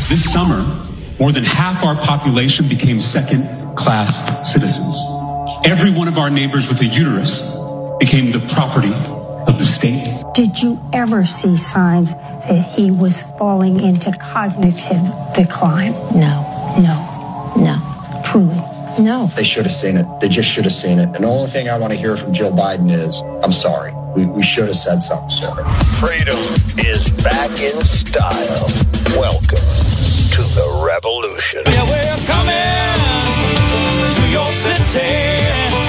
This summer, more than half our population became second-class citizens. Every one of our neighbors with a uterus became the property of the state. Did you ever see signs that he was falling into cognitive decline? No. Truly, no. They should have seen it. They just should have seen it. And the only thing I want to hear from Joe Biden is, I'm sorry. We should have said something sooner. Freedom is back in style. Welcome to the revolution. Yeah, we're coming to your city.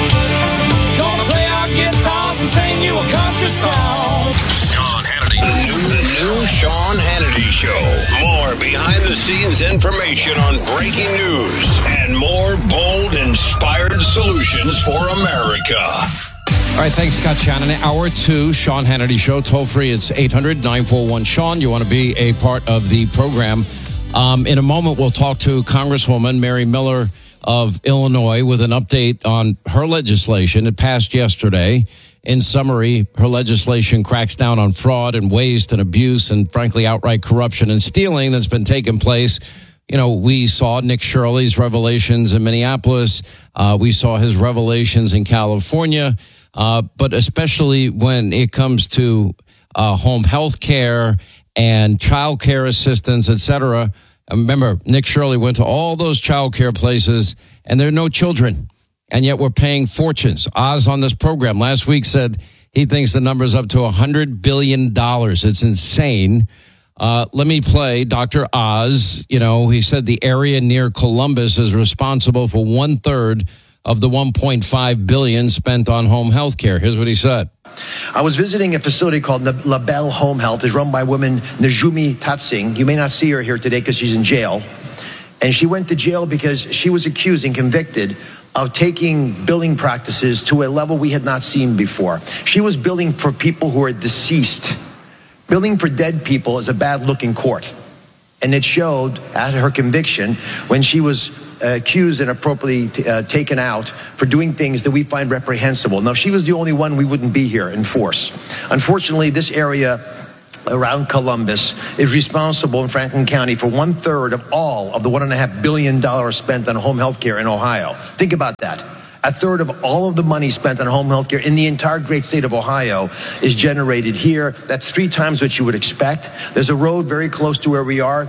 Gonna play our guitars and sing you a country song. Sean Hannity. The new Sean Hannity Show. More behind-the-scenes information on breaking news and more bold, inspired solutions for America. All right, thanks, Scott Shannon. Hour 2, Sean Hannity Show. Toll free, it's 800-941-SEAN. You want to be a part of the program. In a moment, we'll talk to Congresswoman Mary Miller of Illinois with an update on her legislation. It passed yesterday. In summary, her legislation cracks down on fraud and waste and abuse and, frankly, outright corruption and stealing that's been taking place. You know, we saw Nick Shirley's revelations in Minneapolis. We saw his revelations in California. But especially when it comes to home health care and child care assistance, et cetera. Remember, Nick Shirley went to all those child care places, and there are no children. And yet we're paying fortunes. Oz on this program last week said he thinks the number's up to $100 billion. It's insane. Let me play Dr. Oz. You know, he said the area near Columbus is responsible for 1/3 of the $1.5 billion spent on home health care. Here's what he said. I was visiting a facility called La Belle Home Health. It's run by woman Najumi Tatsing. You may not see her here today because she's in jail. And she went to jail because she was accused and convicted of taking billing practices to a level we had not seen before. She was billing for people who are deceased. Billing for dead people is a bad look in court. And it showed at her conviction when she was accused and appropriately taken out for doing things that we find reprehensible. Now, if she was the only one, we wouldn't be here in force. Unfortunately, this area around Columbus is responsible in Franklin County for 1/3 of all of the $1.5 billion spent on home health care in Ohio. Think about that. 1/3 of all of the money spent on home health care in the entire great state of Ohio is generated here. That's 3 times what you would expect. There's a road very close to where we are,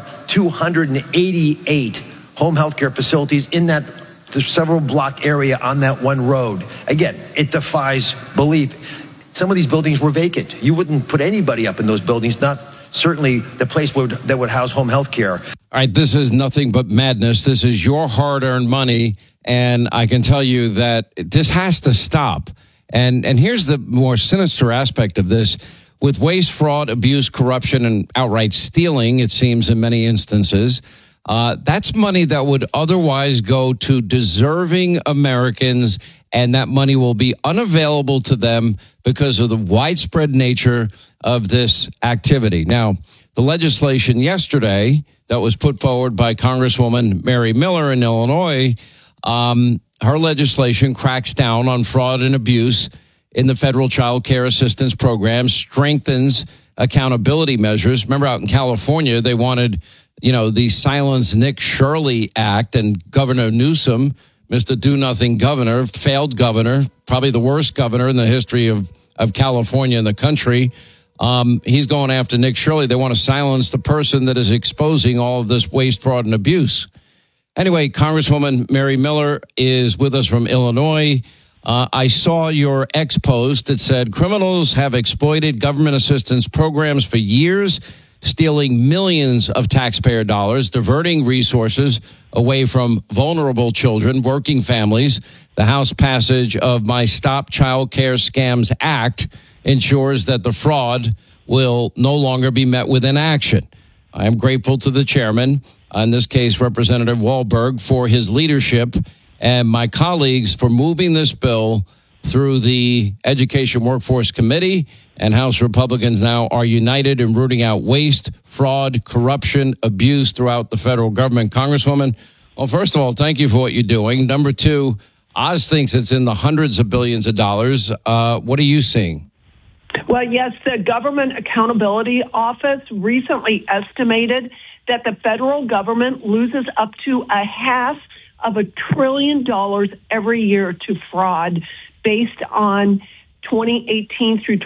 288 home health care facilities in that several block area on that one road. Again, it defies belief. Some of these buildings were vacant. You wouldn't put anybody up in those buildings, not certainly the place that would house home health care. All right, this is nothing but madness. This is your hard-earned money, and I can tell you that this has to stop. And here's the more sinister aspect of this. With waste, fraud, abuse, corruption, and outright stealing, it seems in many instances, that's money that would otherwise go to deserving Americans, and that money will be unavailable to them because of the widespread nature of this activity. Now, the legislation yesterday that was put forward by Congresswoman Mary Miller in Illinois, her legislation cracks down on fraud and abuse in the federal child care assistance program, strengthens accountability measures. Remember out in California, they wanted the Silence Nick Shirley Act, and Governor Newsom, Mr. Do-Nothing governor, failed governor, probably the worst governor in the history of California and the country. He's going after Nick Shirley. They want to silence the person that is exposing all of this waste, fraud, and abuse. Anyway, Congresswoman Mary Miller is with us from Illinois. I saw your X post that said criminals have exploited government assistance programs for years, stealing millions of taxpayer dollars, diverting resources away from vulnerable children, working families. The House passage of my Stop Child Care Scams Act ensures that the fraud will no longer be met with inaction. I am grateful to the chairman, in this case, Representative Wahlberg, for his leadership, and my colleagues for moving this bill through the Education Workforce Committee, and House Republicans now are united in rooting out waste, fraud, corruption, abuse throughout the federal government. Congresswoman, well, first of all, thank you for what you're doing. Number 2, Oz thinks it's in the hundreds of billions of dollars. What are you seeing? Well, yes, the Government Accountability Office recently estimated that the federal government loses up to $500 billion every year to fraud based on 2018 through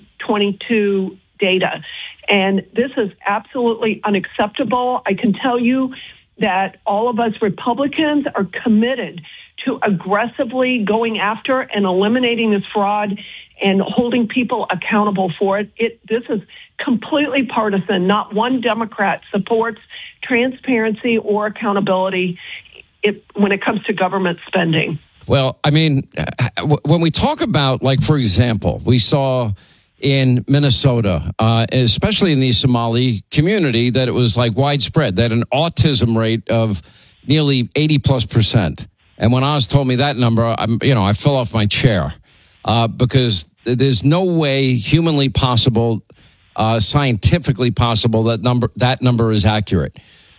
2022 data. And this is absolutely unacceptable. I can tell you that all of us Republicans are committed to aggressively going after and eliminating this fraud and holding people accountable for it. This is completely partisan. Not one Democrat supports transparency or accountability when it comes to government spending. Well, I mean, when we talk about, like, for example, we saw in Minnesota, especially in the Somali community, that it was like widespread, that an autism rate of nearly 80+%. And when Oz told me that number, I fell off my chair because there's no way humanly possible, scientifically possible that number is accurate.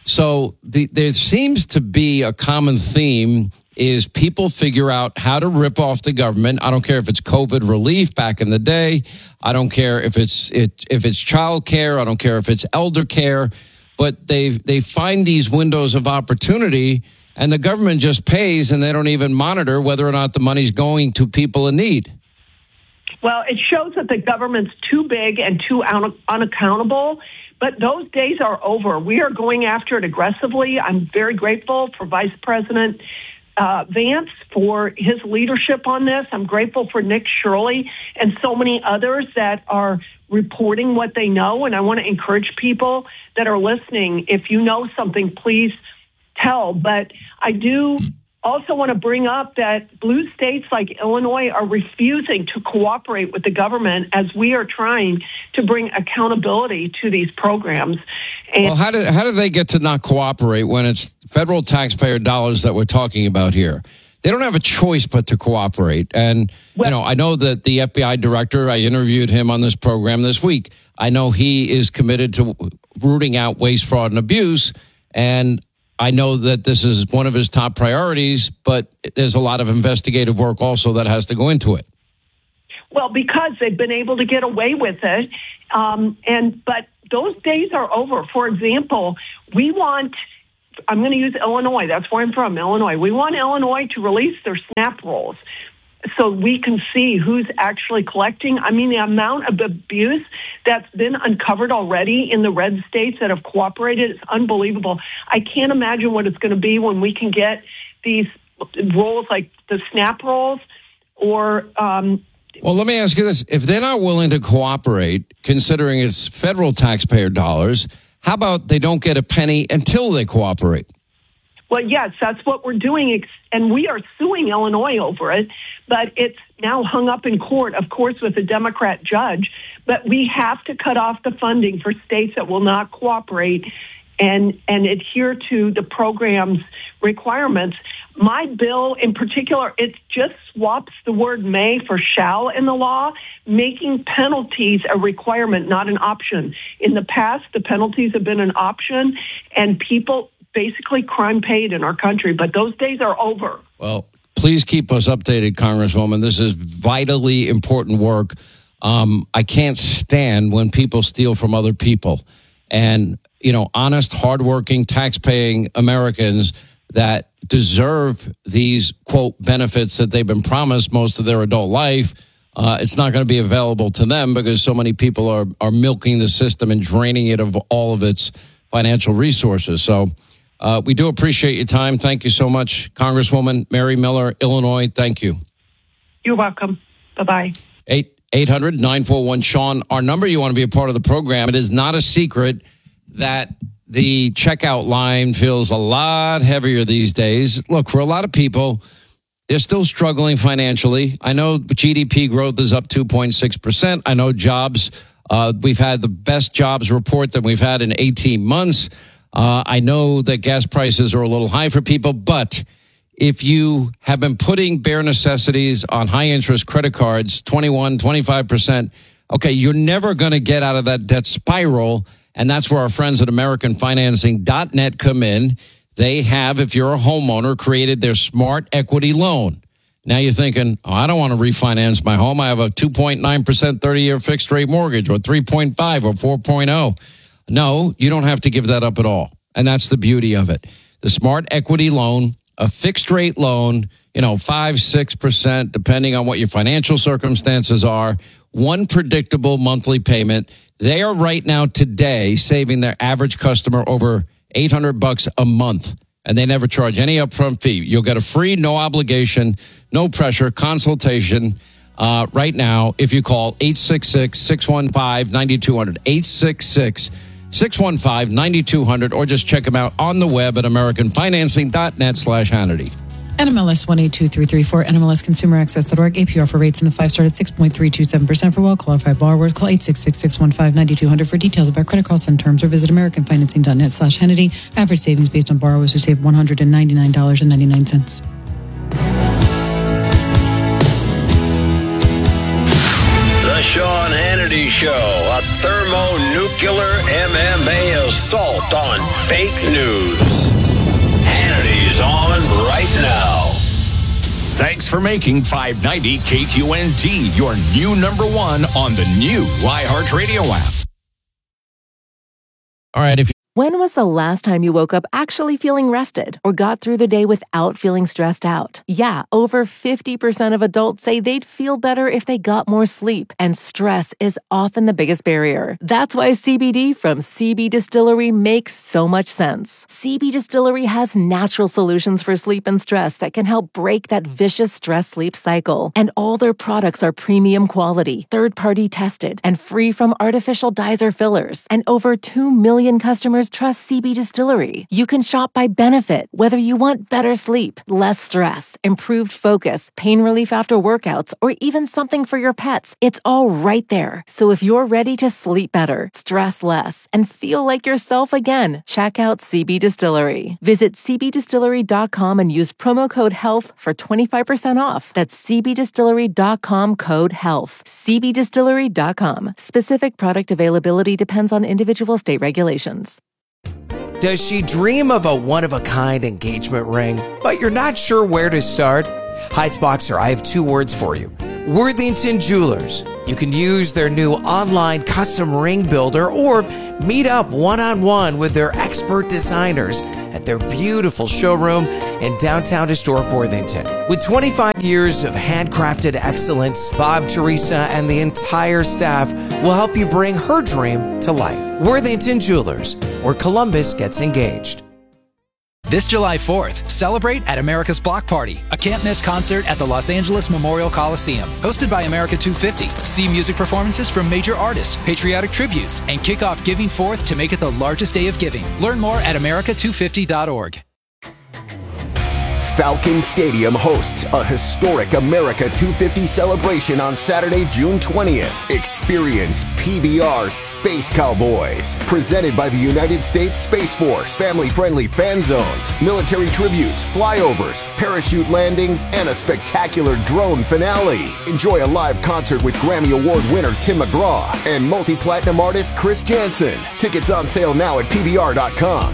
So there seems to be a common theme is people figure out how to rip off the government. I don't care if it's COVID relief back in the day. I don't care if it's child care. I don't care if it's elder care. But they find these windows of opportunity, and the government just pays, and they don't even monitor whether or not the money's going to people in need. Well, it shows that the government's too big and too unaccountable. But those days are over. We are going after it aggressively. I'm very grateful for Vice President Vance for his leadership on this. I'm grateful for Nick Shirley and so many others that are reporting what they know. And I want to encourage people that are listening, if you know something, please tell. But I do also want to bring up that blue states like Illinois are refusing to cooperate with the government as we are trying to bring accountability to these programs. And well, how do they get to not cooperate when it's federal taxpayer dollars that we're talking about here? They don't have a choice but to cooperate. And, I know that the FBI director, I interviewed him on this program this week. I know he is committed to rooting out waste, fraud, and abuse. And I know that this is one of his top priorities, but there's a lot of investigative work also that has to go into it. Well, because they've been able to get away with it. But those days are over. For example, I'm going to use Illinois. That's where I'm from, Illinois. We want Illinois to release their SNAP rolls so we can see who's actually collecting. I mean, the amount of abuse that's been uncovered already in the red states that have cooperated is unbelievable. I can't imagine what it's going to be when we can get these rolls like the SNAP rolls or... Well, let me ask you this. If they're not willing to cooperate, considering it's federal taxpayer dollars, how about they don't get a penny until they cooperate? Well, yes, that's what we're doing, and we are suing Illinois over it, but it's now hung up in court, of course, with a Democrat judge. But we have to cut off the funding for states that will not cooperate and adhere to the program's requirements. My bill in particular, it just swaps the word may for shall in the law, making penalties a requirement, not an option. In the past, the penalties have been an option, and people basically crime paid in our country, but those days are over. Well, please keep us updated, Congresswoman. This is vitally important work. I can't stand when people steal from other people. And, honest, hardworking, tax-paying Americans that deserve these, quote, benefits that they've been promised most of their adult life, it's not going to be available to them because so many people are milking the system and draining it of all of its financial resources. So we do appreciate your time. Thank you so much, Congresswoman Mary Miller, Illinois. Thank you. You're welcome. Bye-bye. 800-941-SEAN, our number. You want to be a part of the program. It is not a secret that the checkout line feels a lot heavier these days. Look, for a lot of people, they're still struggling financially. I know GDP growth is up 2.6%. I know jobs, we've had the best jobs report that we've had in 18 months. I know that gas prices are a little high for people, but if you have been putting bare necessities on high interest credit cards, 21, 25%, okay, you're never going to get out of that debt spiral. And that's where our friends at AmericanFinancing.net come in. They have, if you're a homeowner, created their Smart Equity Loan. Now you're thinking, I don't want to refinance my home. I have a 2.9% 30-year fixed rate mortgage or 3.5 or 4.0. No, you don't have to give that up at all. And that's the beauty of it. The Smart Equity loan, a fixed rate loan, 5-6%, depending on what your financial circumstances are, one predictable monthly payment. They are right now today saving their average customer over $800 a month. And they never charge any upfront fee. You'll get a free, no obligation, no pressure consultation right now if you call 866-615-9200, 866-615-9200, or just check them out on the web at americanfinancing.net/Hannity. NMLS 182334, NMLSconsumeraccess.org. APR for rates in the 5 start at 6.327% for well-qualified borrowers. Call 866-615-9200 for details about credit costs and terms, or visit americanfinancing.net/Hannity. Average savings based on borrowers who save $199.99. The Sean Hannity Show, a thermonuclear MMA assault on fake news. Hannity's on right now. Thanks for making 590 KQNT your new number one on the new iHeartRadio app. All right. When was the last time you woke up actually feeling rested or got through the day without feeling stressed out? Yeah, over 50% of adults say they'd feel better if they got more sleep, and stress is often the biggest barrier. That's why CBD from CB Distillery makes so much sense. CB Distillery has natural solutions for sleep and stress that can help break that vicious stress-sleep cycle. And all their products are premium quality, third-party tested, and free from artificial dyes or fillers. And over 2 million customers trust CB Distillery. You can shop by benefit, whether you want better sleep, less stress, improved focus, pain relief after workouts, or even something for your pets. It's all right there. So if you're ready to sleep better, stress less, and feel like yourself again, check out CB Distillery. Visit cbdistillery.com and use promo code HEALTH for 25% off. That's cbdistillery.com, code HEALTH. cbdistillery.com. Specific product availability depends on individual state regulations. Does she dream of a one-of-a-kind engagement ring, but you're not sure where to start? Heights Boxer, I have 2 words for you. Worthington Jewelers. You can use their new online custom ring builder or meet up one-on-one with their expert designers at their beautiful showroom in downtown historic Worthington. With 25 years of handcrafted excellence, Bob, Teresa, and the entire staff will help you bring her dream to life. Worthington Jewelers, where Columbus gets engaged. This July 4th, celebrate at America's Block Party, a can't-miss concert at the Los Angeles Memorial Coliseum. Hosted by America 250, see music performances from major artists, patriotic tributes, and kick off Giving Forth to make it the largest day of giving. Learn more at america250.org. Falcon Stadium hosts a historic America 250 celebration on Saturday, June 20th. Experience PBR Space Cowboys, presented by the United States Space Force. Family-friendly fan zones, military tributes, flyovers, parachute landings, and a spectacular drone finale. Enjoy a live concert with Grammy Award winner Tim McGraw and multi-platinum artist Chris Jansen. Tickets on sale now at PBR.com.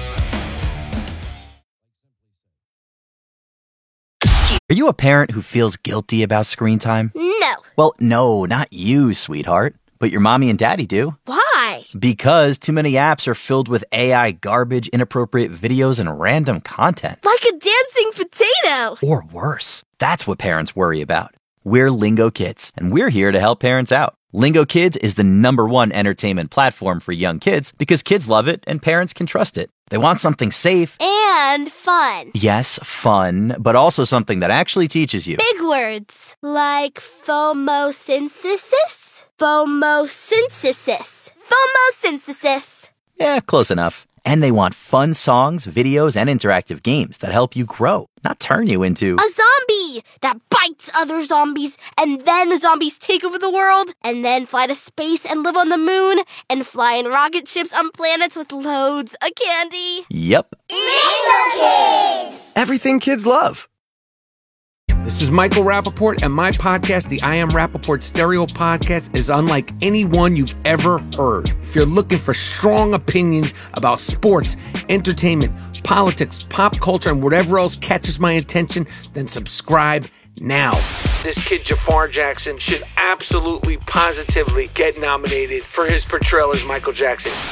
Are you a parent who feels guilty about screen time? No. Well, no, not you, sweetheart. But your mommy and daddy do. Why? Because too many apps are filled with AI garbage, inappropriate videos, and random content. Like a dancing potato. Or worse. That's what parents worry about. We're Lingo Kids, and we're here to help parents out. Lingo Kids is the #1 entertainment platform for young kids because kids love it and parents can trust it. They want something safe. And fun. Yes, fun, but also something that actually teaches you. Big words. Like phomosynthesis? Phomosynthesis. Phomosynthesis. Yeah, close enough. And they want fun songs, videos, and interactive games that help you grow, not turn you into a zombie that bites other zombies, and then the zombies take over the world, and then fly to space and live on the moon, and fly in rocket ships on planets with loads of candy. Yep. Lingo Kids! Everything kids love. This is Michael Rappaport, and my podcast, the I Am Rappaport Stereo Podcast, is unlike any one you've ever heard. If you're looking for strong opinions about sports, entertainment, politics, pop culture, and whatever else catches my attention, then subscribe now. This kid, Jafar Jackson, should absolutely, positively get nominated for his portrayal as Michael Jackson.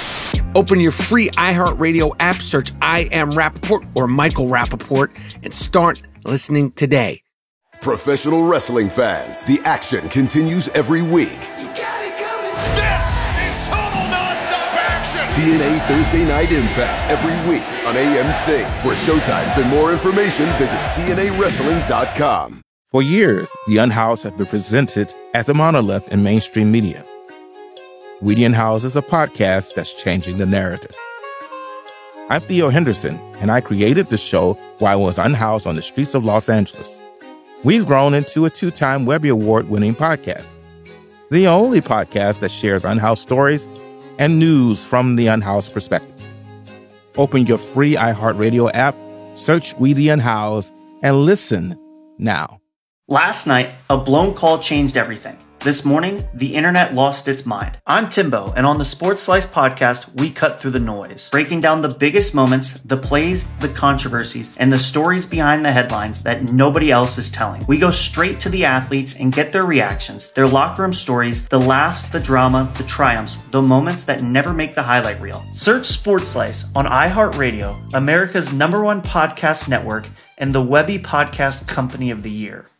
Open your free iHeartRadio app, search I Am Rappaport or Michael Rappaport, and start listening today. Professional wrestling fans, the action continues every week. This is total nonstop action. TNA Thursday Night Impact every week on AMC. For showtimes and more information, visit TNAWrestling.com. For years, The Unhoused have been presented as a monolith in mainstream media. We the Unhoused is a podcast that's changing the narrative. I'm Theo Henderson, and I created the show while I was unhoused on the streets of Los Angeles. We've grown into a 2-time Webby Award-winning podcast, the only podcast that shares unhoused stories and news from the unhoused perspective. Open your free iHeartRadio app, search We the Unhoused, and listen now. Last night, a blown call changed everything. This morning, the internet lost its mind. I'm Timbo, and on the Sports Slice podcast, we cut through the noise, breaking down the biggest moments, the plays, the controversies, and the stories behind the headlines that nobody else is telling. We go straight to the athletes and get their reactions, their locker room stories, the laughs, the drama, the triumphs, the moments that never make the highlight reel. Search Sports Slice on iHeartRadio, America's #1 podcast network, and the Webby Podcast Company of the Year.